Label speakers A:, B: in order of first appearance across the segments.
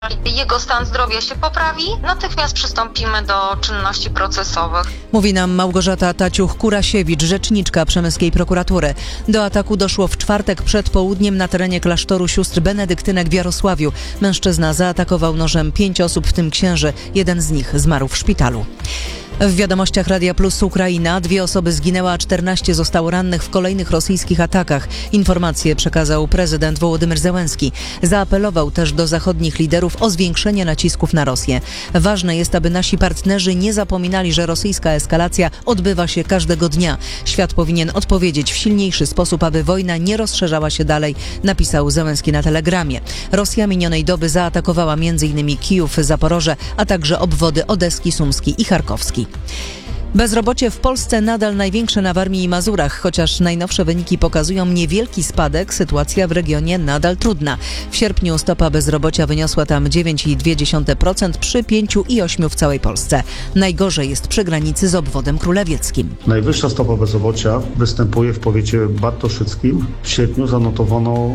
A: jego stan zdrowia się poprawi, natychmiast przystąpimy do czynności procesowych.
B: Mówi nam Małgorzata Taciuch-Kurasiewicz, rzeczniczka przemyskiej prokuratury. Do ataku doszło w czwartek przed południem na terenie klasztoru sióstr benedyktynek w Jarosławiu. Mężczyzna zaatakował nożem 5 osób, w tym księży. Jeden z nich zmarł w szpitalu. W wiadomościach Radia Plus Ukraina 2 osoby zginęły, a 14 zostało rannych w kolejnych rosyjskich atakach. Informacje przekazał prezydent Wołodymyr Zełenski. Zaapelował też do zachodnich liderów o zwiększenie nacisków na Rosję. Ważne jest, aby nasi partnerzy nie zapominali, że rosyjska eskalacja odbywa się każdego dnia. Świat powinien odpowiedzieć w silniejszy sposób, aby wojna nie rozszerzała się dalej, napisał Zełenski na Telegramie. Rosja minionej doby zaatakowała m.in. Kijów, Zaporoże, a także obwody Odeski, Sumski i Charkowski. Bezrobocie w Polsce nadal największe na Warmii i Mazurach. Chociaż najnowsze wyniki pokazują niewielki spadek, sytuacja w regionie nadal trudna. W sierpniu stopa bezrobocia wyniosła tam 9,2% przy 5,8% w całej Polsce. Najgorzej jest przy granicy z obwodem królewieckim.
C: Najwyższa stopa bezrobocia występuje w powiecie bartoszyckim. W sierpniu zanotowano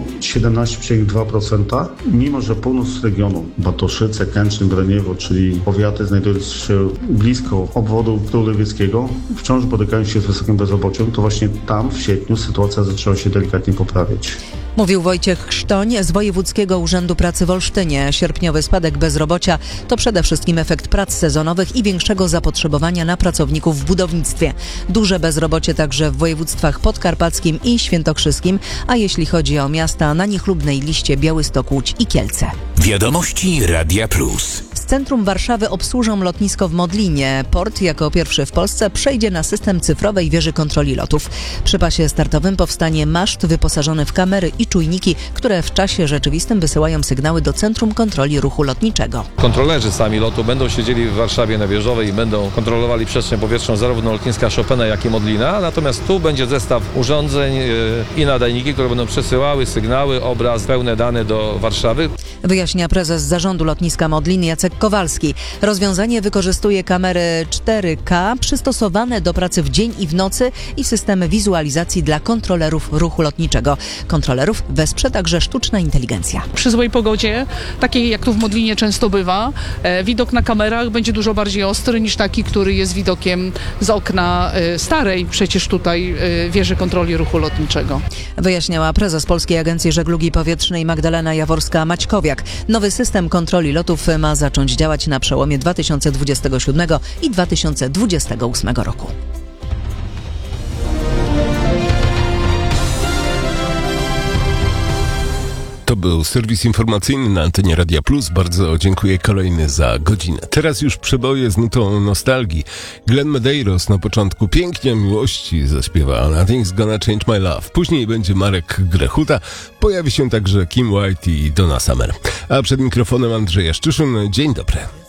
C: 17,2%, mimo że północ regionu, Bartoszyce, Kętrzyn, Braniewo, czyli powiaty znajdujące się blisko obwodu królewieckiego, wciąż borykają się z wysokim bezrobociem, to właśnie tam w sierpniu sytuacja zaczęła się delikatnie poprawiać.
B: Mówił Wojciech Chrztoń z Wojewódzkiego Urzędu Pracy w Olsztynie. Sierpniowy spadek bezrobocia to przede wszystkim efekt prac sezonowych i większego zapotrzebowania na pracowników w budownictwie. Duże bezrobocie także w województwach podkarpackim i świętokrzyskim, a jeśli chodzi o miasta na niechlubnej liście Białystok, Łódź i Kielce.
D: Wiadomości Radia Plus.
B: Z centrum Warszawy obsłużą lotnisko w Modlinie. Port jako pierwszy w Polsce przejdzie na system cyfrowej wieży kontroli lotów. Przy pasie startowym powstanie maszt wyposażony w kamery i czujniki, które w czasie rzeczywistym wysyłają sygnały do Centrum Kontroli Ruchu Lotniczego.
E: Kontrolerzy sami lotu będą siedzieli w Warszawie na Wieżowej i będą kontrolowali przestrzeń powietrzną zarówno lotniska Chopina, jak i Modlina. Natomiast tu będzie zestaw urządzeń i nadajniki, które będą przesyłały sygnały, obraz, pełne dane do Warszawy.
B: Wyjaśnia prezes zarządu lotniska Modlin Jacek Kowalski. Rozwiązanie wykorzystuje kamery 4K przystosowane do pracy w dzień i w nocy i systemy wizualizacji dla kontrolerów ruchu lotniczego. Kontrolerów wesprze także sztuczna inteligencja.
F: Przy złej pogodzie, takiej jak tu w Modlinie często bywa, widok na kamerach będzie dużo bardziej ostry niż taki, który jest widokiem z okna starej przecież tutaj wieży kontroli ruchu lotniczego.
B: Wyjaśniała prezes Polskiej Agencji Żeglugi Powietrznej Magdalena Jaworska-Maćkowiak. Nowy system kontroli lotów ma zacząć działać na przełomie 2027 i 2028 roku.
G: To był serwis informacyjny na antenie Radia Plus. Bardzo dziękuję, kolejny za godzinę. Teraz już przeboje z nutą nostalgii. Glenn Medeiros na początku pięknie o miłości zaśpiewa Nothing's Gonna Change My Love. Później będzie Marek Grechuta. Pojawi się także Kim White i Donna Summer. A przed mikrofonem Andrzej Jaszczyszyn. Dzień dobry.